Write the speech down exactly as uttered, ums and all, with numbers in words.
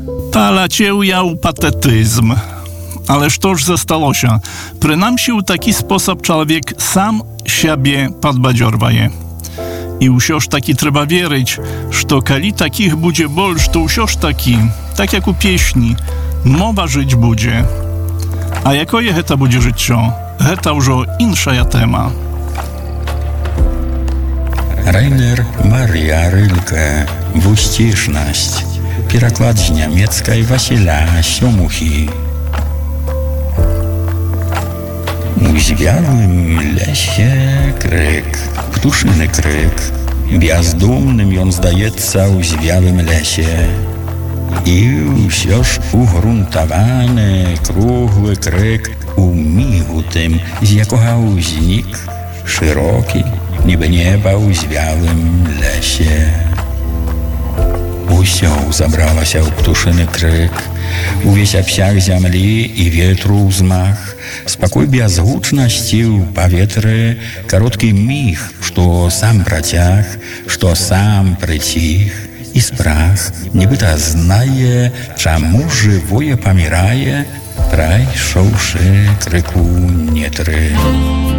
Talacie ujał patetyzm. Ale što ж zastaloся? Prynamsi u taki sposób człowiek sam siebie podbadziorwaje. I usioż taki trzeba wierzyć, że kali takich będzie bolż, to usioż taki, tak jak u pieśni, mowa żyć będzie. A jakoje heta będzie życio? Heta już insza tema. Rainer Maria Rilke, Wuściszność. Переклад z niemieckiej Wasila Siomuchi. U zwiałym lesie kryk, ptuszyny kryk, бездумnym ją zdajeca u zwiałym lesie. I usioż ugruntowany, kruchły kryk u migu tym, z jakoho znik, szeroki, niby nieba u zwiałym lesie. Usioł zabrała się u ptuszyny kryk, увесь обсяг земли и ветру взмах, спокой беззвучности у поветры, короткий миг, что сам протяг, что сам притих, и спрах, нібито знає, чому живое помирає, пройшовши крику нетри.